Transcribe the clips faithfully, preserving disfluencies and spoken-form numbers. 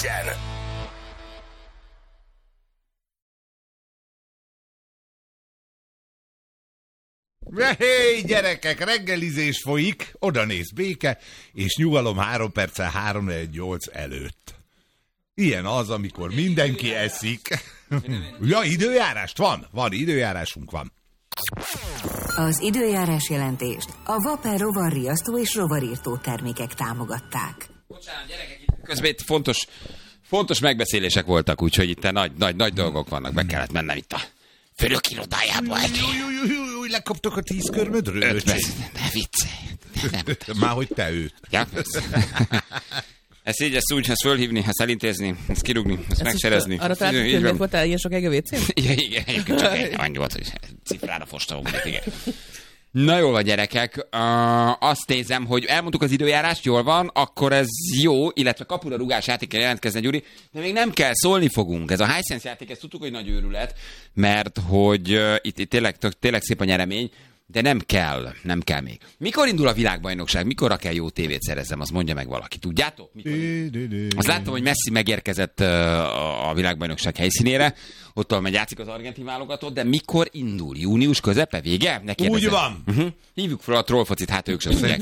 legyen! Hé, gyerekek, reggelizés folyik, oda néz Béke, és nyugalom három perccel három nyolc előtt. Ilyen az, amikor mindenki eszik. Ja, időjárást van, van, időjárásunk van. Az időjárás jelentést a Vaper rovarriasztó és rovarírtó termékek támogatták. Bocsánat, gyerekek, itt közben itt fontos, fontos megbeszélések voltak, úgyhogy itt nagy, nagy, nagy dolgok vannak, be kellett mennem itt a főnök irodájába. Új, lekaptok a tíz körmödről. Öt perc, ne viccelj. Már hogy te őt. Ja, ezt így, ezt úgy, ezt fölhívni, ezt elintézni, ezt kirúgni, ezt megserezni. Arra találtuk, hogy miért voltál ilyen sok ege vécén? Igen, igen, csak egy annyi volt, hogy cifrára fostam, igen. Na jól van, gyerekek, uh, azt nézem, hogy elmondtuk az időjárást, jól van, akkor ez jó, illetve kapura rugás játékkel jelentkezne, Gyuri, de még nem kell, szólni fogunk. Ez a Hisense játék, ezt tudtuk, hogy nagy őrület, mert hogy uh, itt, itt tényleg, tényleg szép a nyeremény, de nem kell, nem kell még. Mikor indul a világbajnokság? Mikorra kell jó tévét szerezzem? Azt mondja meg valaki. Tudjátok? Azt láttam, hogy Messi megérkezett a világbajnokság helyszínére. Ott, ahol megy játszik az argentin válogatott, de mikor indul? Június közepe? Vége? Úgy van. Uh-huh. Hívjuk fel a trollfocit, hát ők sem tudják.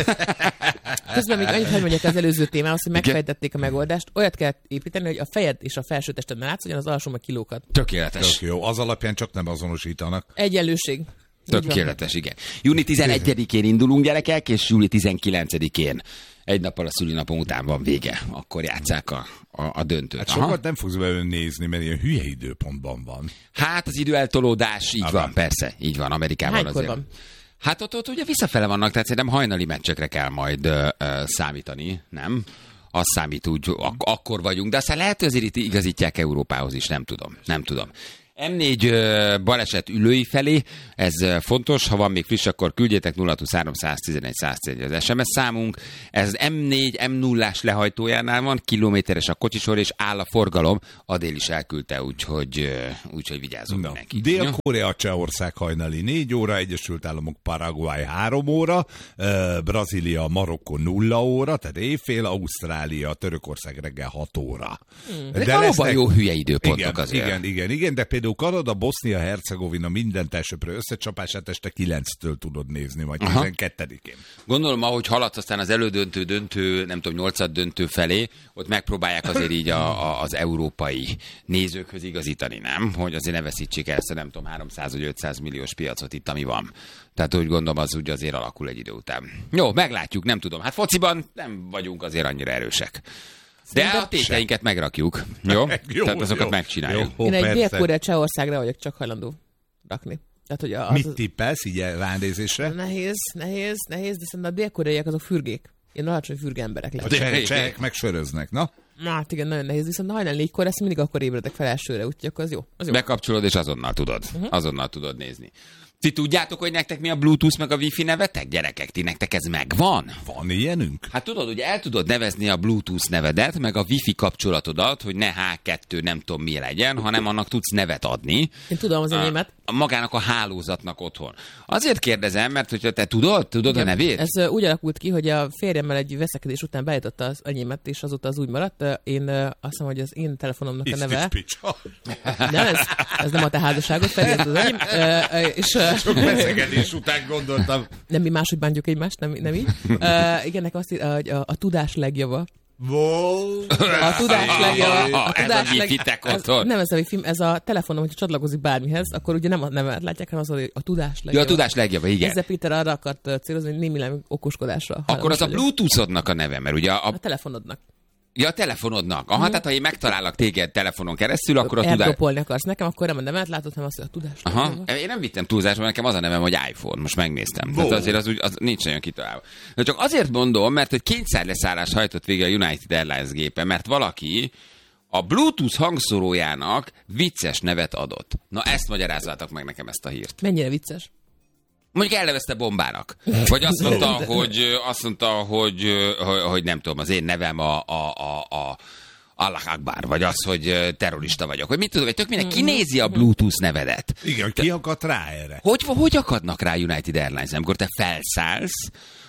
Közben még annyit, hogy mondjak az előző témához, hogy megfejtették a megoldást. Olyat kell építeni, hogy a fejed és a felső tested ne látszódjon, az alsó meg kilókat. Tökéletes. Tök jó, az alapján csak nem azonosítanak. Egyenlőség. Tökéletes, igen. június tizenegyedikén indulunk, gyerekek, és július tizenkilencedikén. Egy nappal a szülinapom után van vége. Akkor játsszák a, a, a döntőt. Hát sokat nem fogsz belőle nézni, mert ilyen hülye időpontban van. Hát az időeltolódás, így Há, van, van, persze, így van, Amerikában Hánykor azért. van? Hát ott, ott ugye visszafele vannak, tehát szerintem hajnali meccsekre kell majd ö, ö, számítani, nem? Az számít úgy, ak- akkor vagyunk, de aztán lehet, hogy azért itt igazítják Európához is, nem tudom, nem tudom. em négy uh, baleset ülői felé, ez uh, fontos, ha van még friss, akkor küldjétek nulla huszonhárom száztizenegy száztizenegy az es em es számunk. Ez az em négy em nullás lehajtójánál van, kilométeres a kocsisor, és áll a forgalom. Adél is elküldte, úgyhogy, uh, úgyhogy vigyázzunk no. neki. Dél-Korea, Csehország hajnali négy óra, Egyesült Államok, Paraguay három óra, uh, Brazília, Marokkó nulla óra, tehát éjfél, Ausztrália, Törökország reggel hat óra. Hmm. De, de valóban jó hülye időpontok igen, azért. Igen, igen, igen, de például Kanada, Bosznia, Hercegovina minden elsőprő összecsapását este kilenctől tudod nézni, majd tizenkettedikén. Gondolom, ahogy haladsz aztán az elődöntő, döntő, nem tudom, nyolcad döntő felé, ott megpróbálják azért így a, a, az európai nézőkhöz igazítani, nem? Hogy azért ne veszítsék el ezt a nem tudom, háromszáz vagy ötszáz milliós piacot itt, ami van. Tehát úgy gondolom, az úgy azért alakul egy idő után. Jó, meglátjuk, nem tudom. Hát fociban nem vagyunk azért annyira erősek. De a tételeinket megrakjuk. Jó? jó Tehát azokat jó, megcsináljuk. Jó, Én egy Dél-Korea Csehországra vagyok csak hajlandó rakni. Tehát, hogy az... Mit tippelsz így ránézésre? Nehéz, nehéz, nehéz, de szerintem a dél-koreaiak azok fürgék. Ilyen alacsony fürge emberek lesznek. A csehek, csehek meg söröznek, na? Na, hát igen, nagyon nehéz, viszont hajnal négykor ezt mindig akkor ébredek fel elsőre, úgyhogy akkor az jó. Az jó. Bekapcsolod, és azonnal tudod. Uh-huh. Azonnal tudod nézni. Ti tudjátok, hogy nektek mi a Bluetooth meg a Wi-Fi nevetek? Gyerekek, ti nektek ez megvan? Van ilyenünk? Hát tudod, hogy el tudod nevezni a Bluetooth nevedet, meg a Wi-Fi kapcsolatodat, hogy ne há kettő nem tudom mi legyen, hanem annak tudsz nevet adni. Én tudom az enyémet. A, magának a hálózatnak otthon. Azért kérdezem, mert hogyha te tudod, tudod igen, a nevét? Ez úgy alakult ki, hogy a férjemmel egy veszekedés után beállította az enyémet, és azóta az úgy maradt. Én azt hiszem, hogy az én telefonomnak a neve... Nem, ez, ez nem a te házasságot, felé az enyém. És sok beszélgetés után gondoltam. Nem mi máshogy bántjuk egymást, nem, nem így. Uh, igen, nekem azt a, a, a tudás legjava. Wow. A tudás legjava. A tudás ez leg... a nem ez a film, ez a telefonom, hogyha csatlakozik bármihez, akkor ugye nem a nevet látják, hanem az, hogy a tudás legjava. Ja, a tudás legjava, igen. Ezzel Péter arra akart célozni, hogy némileg okoskodásra. Akkor az a Bluetooth-odnak a neve, mert ugye a... A telefonodnak. Ja, a telefonodnak. Aha, mm. tehát ha én megtalállak téged telefonon keresztül, akkor a tudás... Eltopolni akarsz nekem, akkor nem a nevet látod, hanem azt, hogy a tudás. Aha, én nem vittem túlzásba, nekem az a nevem, hogy iPhone, most megnéztem. Wow. Tehát azért az, úgy, az nincs olyan kitalálva. De csak azért mondom, mert hogy kényszerleszállás hajtott végre a United Airlines gépe, mert valaki a Bluetooth hangszórójának vicces nevet adott. Na ezt magyarázzátok meg nekem, ezt a hírt. Mennyire vicces? Mondjuk elnevezte bombának. Vagy azt mondta, hogy, azt mondta, hogy, hogy, hogy nem tudom, az én nevem a, a, a, a Allah Akbar, vagy az, hogy terrorista vagyok. Vagy mit tudom, hogy tök minden kinézi a Bluetooth nevedet. Igen, hogy ki akadt rá erre? Hogy, hogy akadnak rá United Airlines, amikor te felszállsz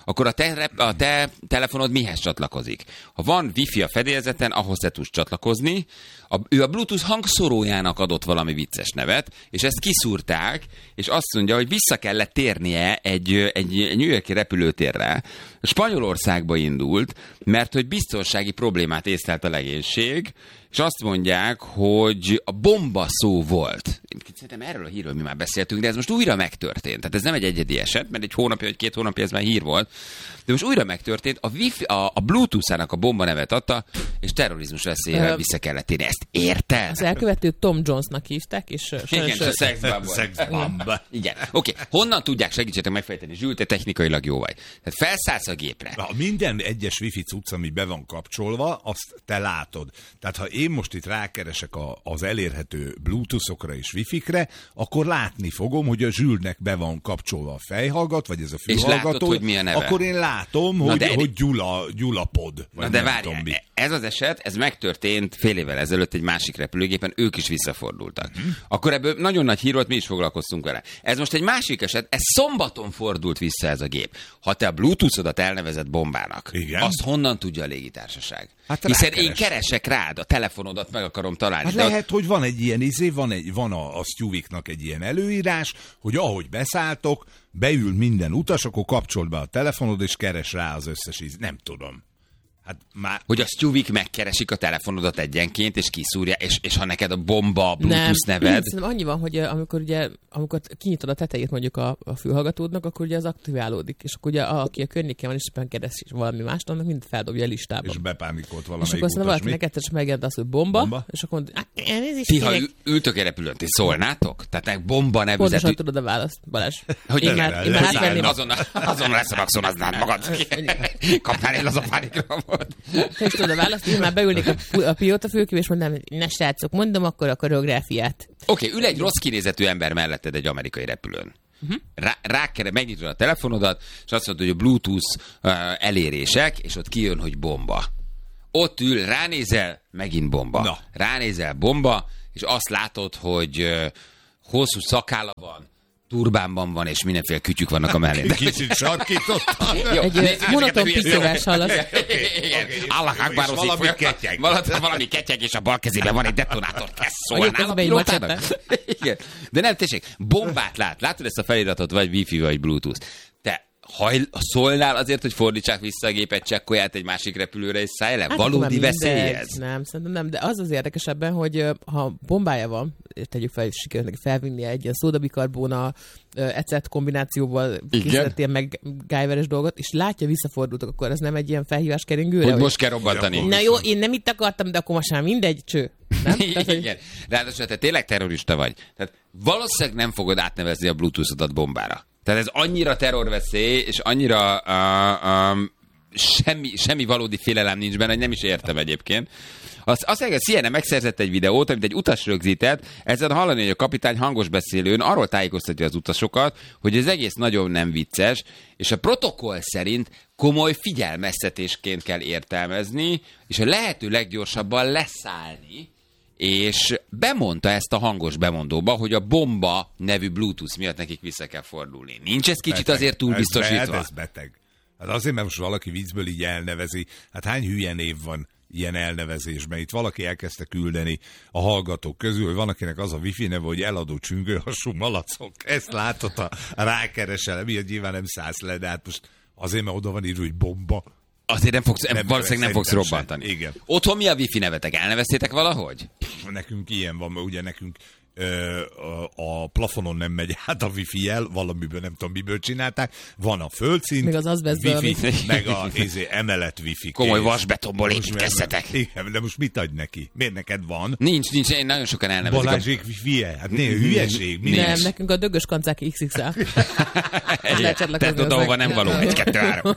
akkor a te, a te telefonod mihez csatlakozik? Ha van wifi a fedélzeten, ahhoz te tudsz csatlakozni. A, ő a Bluetooth hangszórójának adott valami vicces nevet, és ezt kiszúrták, és azt mondja, hogy vissza kellett térnie egy, egy, egy New York-i repülőtérre. Spanyolországba indult, mert hogy biztonsági problémát észlelt a legénység, és azt mondják, hogy a bomba szó volt. Én szerintem erről a hírről mi már beszéltünk, de ez most újra megtörtént. Tehát ez nem egy egyedi eset, mert egy hónapja vagy két hónapja ez már hír volt. De most újra megtörtént, a, wifi, a, a Bluetooth-ának a bomba nevet adta, és terrorizmus veszélyével vissza kellett térni. Ezt érted? Az elkövető Tom Jonesnak hívták, és... Igen, és a szexbomb volt. Szexbomb. Igen. Oké, okay. Honnan tudják, segítsetek megfejteni? Zsül, te technikailag jó vagy. Tehát felszállsz a gépre. Na, minden egyes wifi cucc, ami be van kapcsolva, azt te látod. Tehát ha én most itt rákeresek a, az elérhető Bluetooth-okra és wifi-kre, akkor látni fogom, hogy a Zsülnek be van kapcsolva a fejhallgat, vagy ez a fülhallgató. És látod, hogy mi a neve. Akkor én látom, Na hogy, de... hogy Gyula, Gyula pod. Na de várjál, ez az eset, ez megtörtént fél évvel ezelőtt egy másik repülőgépen, ők is visszafordultak. Uh-huh. Akkor ebből nagyon nagy hír volt, mi is foglalkoztunk vele. Ez most egy másik eset, ez szombaton fordult vissza ez a gép. Ha te a Bluetooth-odat elnevezett bombának, igen? Azt honnan tudja a légitársaság? Hát Hiszen rákeres. Én keresek rád, a telefonodat meg akarom találni. Hát lehet, ott... hogy van egy ilyen izé, van, egy, van a, a Stewiknak egy ilyen előírás, hogy ahogy beszálltok, beül minden utas, akkor kapcsold be a telefonod, és keres rá az összes íz. Nem tudom. Hát már... Hogy a Stewik megkeresik a telefonodat egyenként, és kiszúrja, és, és ha neked a bomba Bluetooth nem, neved... Nem, annyi van, hogy amikor ugye, amikor kinyitod a tetejét mondjuk a, a fülhallgatódnak, akkor ugye az aktiválódik, és akkor ugye a, aki a környéken van, és éppen keres valami mást, annak mind feldobja a listába. És bepánikolt valamelyik és akkor aztán utas, valakinek egyszer megjelent az, hogy bomba, bomba? És akkor mondja, ez is ti, ha ültök egy repülőn, ti szólnátok? Tehát meg bomba nevű... Pontosan tudod a választ, Balázs. Hogy én már, én már átvenném. Azonnal, azonnal leszarakszol, az nem magad. Kapnál egy lazapánikramot. Te is tudod a választ, én már beülnék a, a pilóta fülkébe, és mondanám, hogy ne srácok, mondom akkor a koreográfiát. Oké, okay, ül egy rossz kinézetű ember melletted egy amerikai repülőn. Uh-huh. Rá, rákere, megnyitod a telefonodat, és azt mondod, hogy a Bluetooth uh, elérések, és ott kijön, hogy bomba. Ott ül, ránézel, megint bomba. Na. Ránézel, bomba, és azt látod, hogy uh, hosszú szakálla van, turbánban van, és mindenféle kütyük vannak a mellén. Kicsit sarkítottam. Egy monoton piszolás hallasz. Igen. Allah Akbar, valami ketyeg. Valami ketyeg, és a bal kezében van egy detonátor, kezd szólnál a pilótának. Igen. De nem, tessék, bombát lát. Látod ezt a feliratot, vagy Wi-Fi, vagy Bluetooth. Te hajl, szólnál azért, hogy fordítsák vissza a gépet, csekkolját egy másik repülőre, és szállj le? Hát valódi veszély ez? Nem, szerintem nem, de az az érdekesebben, hogy ha bombája van, tegyük fel, hogy sikerült neki felvinnie egy ilyen szódabikarbóna ecet kombinációval készítettél meg gájveres dolgot, és látja, visszafordultak, akkor ez nem egy ilyen felhívás keringőre? Hogy most kell robbantani. Na jó, én nem itt akartam, de akkor most már mindegy, cső. Nem? Tehát, hogy... Igen. Ráadásul te tényleg terrorista vagy. Tehát valószínűleg nem fogod átnevezni a Bluetooth-odat bombára. Tehát ez annyira terrorveszély, és annyira uh, um, semmi, semmi valódi félelem nincs benne, hogy nem is értem egyébként. Azt, azt mondja, a C N N megszerzett egy videót, amit egy utas rögzített, ezzel hallani, hogy a kapitány hangos beszélőn arról tájékoztatja az utasokat, hogy ez egész nagyon nem vicces, és a protokoll szerint komoly figyelmeztetésként kell értelmezni, és a lehető leggyorsabban leszállni, és bemondta ezt a hangos bemondóba, hogy a bomba nevű Bluetooth miatt nekik vissza kell fordulni. Nincs ez kicsit beteg. Azért túl biztosítva? Ez, ez beteg. Hát azért, mert most valaki viccből így elnevezi. Hát hány hülye név van ilyen elnevezésben? Itt valaki elkezdte küldeni a hallgatók közül, hogy van, akinek az a wifi neve, hogy eladó csüngőhasú malacok. Ezt látod, a rákeresel, miért nyilván nem szállsz le, de hát most azért, mert oda van írva, hogy bomba. Azért nem fogsz, nem, valószínűleg nem fogsz robbantani. Igen. Otthon mi a wifi nevetek? Elneveztétek valahogy? Nekünk ilyen van, mert ugye nekünk ö, a, a plafonon nem megy át a wifi jel, valamiből nem tudom miből csinálták. Van a földszint, meg az azbesztből, wifi, meg a izé, emelet wifi. Komoly vasbetonból építkeztetek. Igen, de most mit adj neki? Miért neked van? Nincs, nincs, én nagyon sokan elnevezik. Balázsék a... wifi-je? Hát néha hülyeség. Nincs. Nem, nekünk a dögös kancák iksz iksz el. Te tudod, ahova nem való. Egy, kettő, három.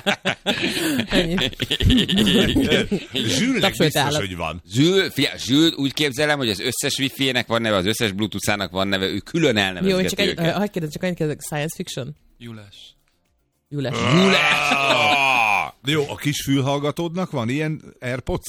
Zsülnek biztos, hogy van. Zsül, figyelj, Zsül úgy képzelem, hogy az összes wifi-ének van neve, az összes Bluetooth-ának van neve, ő külön elnevezgeti őket. Jó, csak egy, hagyj kérdez, csak annyit kérdezek, science fiction? Jules. Jules. Jules! Jó, a kis fülhallgatódnak van ilyen AirPods-od?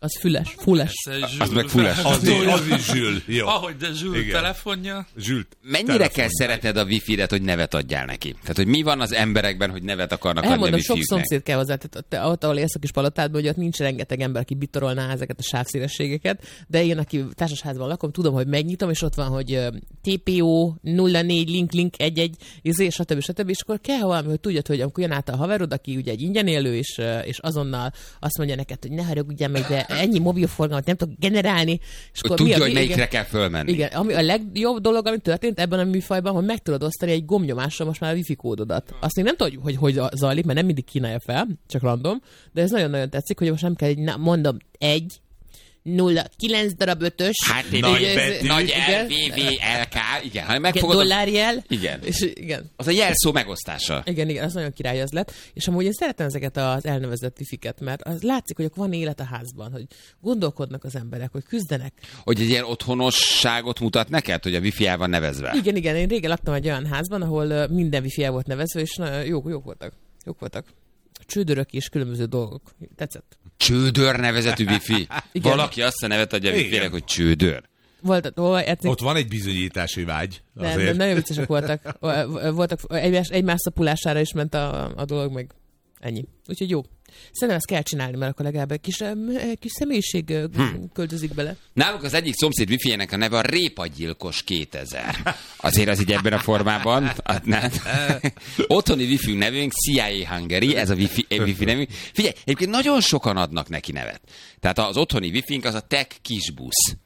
Az füles, fulles. Az meg fulles. Az, az is Zsül. Jó. Ahogy de Zsül Igen. telefonja. Zsül Mennyire telefonja. kell szeretned a wifi-et, hogy nevet adjál neki? Tehát, hogy mi van az emberekben, hogy nevet akarnak adni a Elmondom, sok wifi-jüknek? szomszéd kell hozzá, tehát te- ott, ahol élsz a kis palotádban, hogy ott nincs rengeteg ember, aki bitorolná ezeket a sávszélességeket, de én, aki társasházban lakom, tudom, hogy megnyitom, és ott van, hogy ö, té pé ó nulla négy link link egy egy, izé, stb. stb. És akkor kell valami, hogy tudjad, hogy amikor jön át a haverod, aki ugye egy ingyen élő, és, ö, és azonnal azt mondja neked, hogy ne haragudjál meg, de ennyi mobilforgalmat nem tudok generálni. És Hogy akkor tudja, mi a, hogy melyikre igen, kell fölmenni. igen, ami a legjobb dolog, ami történt ebben a műfajban, hogy meg tudod osztani egy gombnyomással most már a wifi kódodat. Azt még nem tudod, hogy hogy zajlik, mert nem mindig kínálja fel, csak random, de ez nagyon-nagyon tetszik, hogy most nem kell, egy, na, mondom, egy, nulla, kilenc darab ötös. Hát én Nagy egy betű. nagy Igen. L, V, V, L, K, igen, hanem Igen, megfogod. a- dollárjel. Igen. És igen. Az a jelszó megosztása. Igen, igen, az nagyon király az lett. És amúgy én szeretem ezeket az elnevezett wifiket, mert az látszik, hogy van élet a házban, hogy gondolkodnak az emberek, hogy küzdenek. Hogy egy ilyen otthonosságot mutat neked, hogy a wifi el van nevezve. Igen, igen, én régen laktam egy olyan házban, ahol ö, minden wifi el volt nevezve, és nagyon jók, jók voltak. Jók voltak. Csődörök és különböző dolgok. Tetszett. Csődör nevezetű wifi. Igen. Valaki azt a nevet adja a Igen. wifi-nek, hogy csődör. Volt, hol, etni, Ott van egy bizonyítási vágy. nem, Azért. nem, nagyon viccesek voltak. Voltak egymás, egymás szapulására is ment a, a dolog, meg ennyi. Úgyhogy jó. Szerintem ezt kell csinálni, mert akkor legalább egy kis, em, egy kis személyiség hm. költözik bele. Nálunk az egyik szomszéd wifi-nek a neve a Répagyilkos kétezer. Azért az így ebben a formában. A, nem. Otthoni wifi nevünk C I A Hungary, ez a wifi, wifi nevünk. Figyelj, egyébként nagyon sokan adnak neki nevet. Tehát az otthoni wifi-nk az a Tech Kisbusz.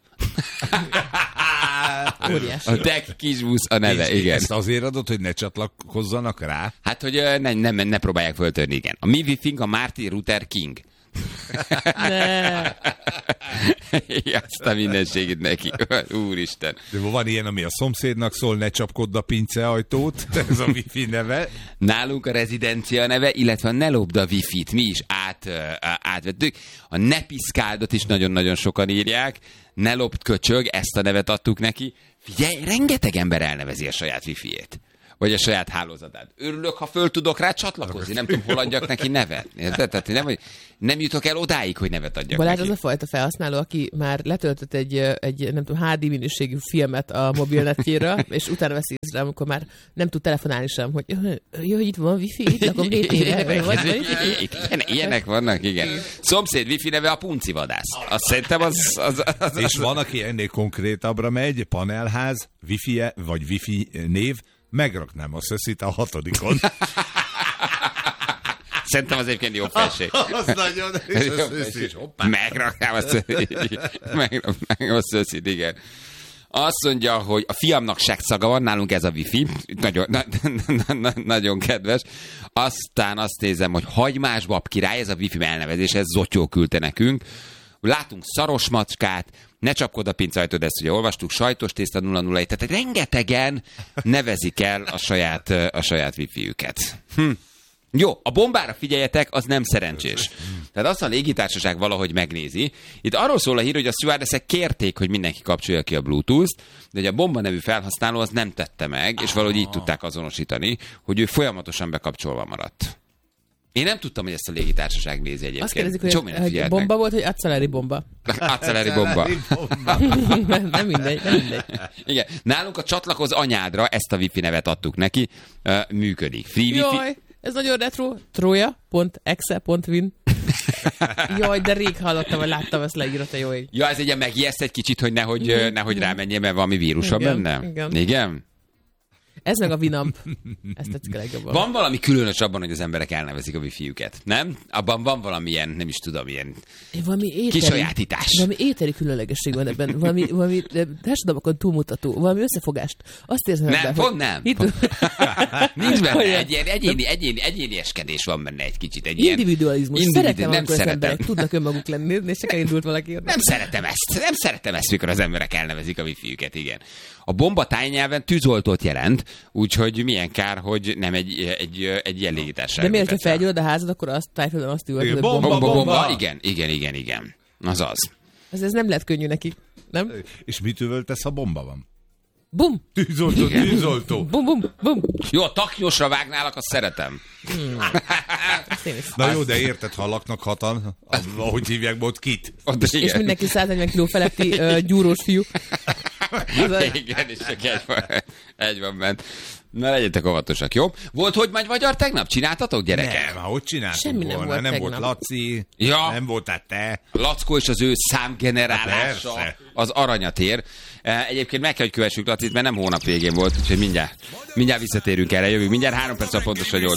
Óriási. A Tech Kisbusz a neve, És igen. Ezt azért adod, hogy ne csatlakozzanak rá? Hát, hogy ö, ne, ne, ne próbálják föltörni, igen. A mi wifi-nk a Martin Luther King. Ne. Azt a mindenségét neki. Úristen. De van ilyen, ami a szomszédnak szól, ne csapkodd a pinceajtót, ez a wifi neve. Nálunk a rezidencia neve, illetve a ne lopd a wifi-t mi is át, ö, átvettük. A ne piszkáldot is nagyon-nagyon sokan írják. Ne lopd köcsög, ezt a nevet adtuk neki. Figyelj, rengeteg ember elnevezi a saját wifi-ét. Vagy a saját hálózatát. Örülök, ha föl tudok rá csatlakozni. Nem tudom, hol adjak neki nevet. Érted? Tehát nem, nem jutok el odáig, hogy nevet adjak Balázs neki. az a fajta felhasználó, aki már letöltött egy, egy nem tudom, há dé minőségű filmet a mobilnetjére, és utána veszi észre, amikor már nem tud telefonálni sem, hogy jó, hogy itt van wifi, itt lakom rétére, vagy vagy, vagy. Ilyen, ilyenek vannak, igen. Szomszéd wifi neve a puncivadász. Azt szerintem az... az, az, az És van, aki ennél konkrétabbra megy, panelház, wifi-e, vagy wifi név, megraknám a szöszit a hatodikon. Szerintem az egyébként jobb felség. Az nagyon, és a szöszi is, hoppá. Megraknám a szöszit. Megraknám a szöszit, igen. Azt mondja, hogy a fiamnak sektszaga van, nálunk ez a wifi. Nagyon, na, na, na, nagyon kedves. Aztán azt nézem, hogy hagymás bab király, ez a wifi elnevezés, ez Zotyó küldte nekünk. Látunk szaros macskát, ne csapkod a pincajtod, ezt ugye olvastuk, sajtos tészta nulla nulla egy, tehát rengetegen nevezik el a saját, a saját wifi-üket. Hm. Jó, a bombára figyeljetek, az nem szerencsés. Tehát azt a légitársaság valahogy megnézi. Itt arról szól a hír, hogy a stewardessek kérték, hogy mindenki kapcsolja ki a Bluetooth-t, de hogy a bomba nevű felhasználó az nem tette meg, és valahogy így tudták azonosítani, hogy ő folyamatosan bekapcsolva maradt. Én nem tudtam, hogy ezt a légitársaság nézi egyébként. Azt kérdezik, hogy, Csomóan hogy figyeltek. bomba volt, hogy acceleri bomba. Acceleri bomba. nem, nem mindegy, nem mindegy. Igen. Nálunk a csatlakoz anyádra ezt a wifi nevet adtuk neki. Uh, működik. Free wifi. Jaj, ez nagyon retro. troja pont exe pont win. Jaj, de rég hallottam, vagy láttam, ezt leírta, jó ég. Ja, ez egy ilyen megijeszt egy kicsit, hogy nehogy, uh, nehogy rámenjen, mert valami vírus van Igen, benne. igen. Igen? Ez meg a Winamp. Ezt tetszik a legjobban. Van valami különös abban, hogy az emberek elnevezik a wifi-üket, nem? Abban van valamilyen, nem is tudom, ilyen Valami éteri, kisajátítás. valami éteri különlegesség van ebben. Valami, valami társadalmakon túlmutató. Valami összefogást. Azt érzem Nem, ebben, pont hogy... nem. Itt... Nincs benne Olyan. egy ilyen egyéni, egyéni, egyénieskedés van benne egy kicsit. Egy ilyen Individualizmus. individu- Szeretem, nem amikor az szeretem. emberek tudnak önmaguk lenni, és csak elindult valaki. Nem szeretem ezt. Nem szeretem ezt, mikor az emberek elnevezik a wifi-üket, igen. A bomba tájnyelven tűzoltót jelent, úgyhogy milyen kár, hogy nem egy, egy, egy ilyen légitárság. De miért, ha felgyullad a házad, akkor azt tájföldön azt üvölt, hogy Bomba, bomba. Bomba, bomba, bomba. igen, igen, igen, igen. Az az. Ez, ez nem lett könnyű neki, nem? És mit üvöltesz, ha bomba van? Bum! Tűzoltó, tűzoltó. Bum, bum, bum. Jó, a taknyosra vágnálak, azt szeretem. Hmm. Na jó, de érted, ha laknak hatan, az, ahogy hívják, ott kit? Ott, És, és mindenki száznegyven kiló feletti uh, gyúrós fiú. A... Igen, és csak egy van, egy van bent. Na legyetek óvatosak, jó? Volt, hogy megy magyar tegnap? Csináltatok, gyerekek? Nem, hogy csináltuk Semmi nem volna? volt Nem tegnap. volt Laci, Ja. nem voltál te. Lackó és az ő számgenerálása Persze. az aranyat ér. Egyébként meg kell, hogy kövessük Lacit, mert nem hónap végén volt, úgyhogy mindjárt, mindjárt visszatérünk erre, jövünk mindjárt három perc a pontosan nyolc.